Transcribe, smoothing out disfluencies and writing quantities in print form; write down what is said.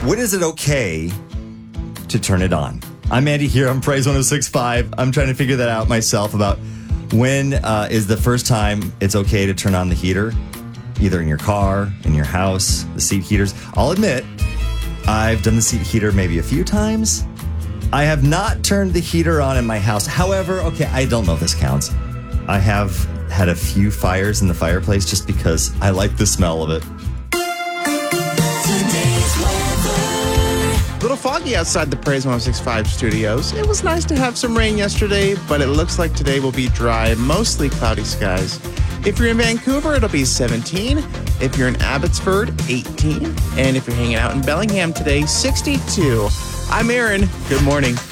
When is it okay to turn it on? I'm Andy here on Praise 106.5. I'm trying to figure that out myself about when is the first time it's okay to turn on the heater, either in your car, in your house, the seat heaters. I'll admit, I've done the seat heater maybe a few times. I have not turned the heater on in my house. However, okay, I don't know if this counts. I have had a few fires in the fireplace just because I like the smell of it. A little foggy outside the Praise 106.5 studios. It was nice to have some rain yesterday, but it looks like today will be dry, mostly cloudy skies. If you're in Vancouver, it'll be 17. If you're in Abbotsford, 18. And if you're hanging out in Bellingham today, 62. I'm Aaron. Good morning.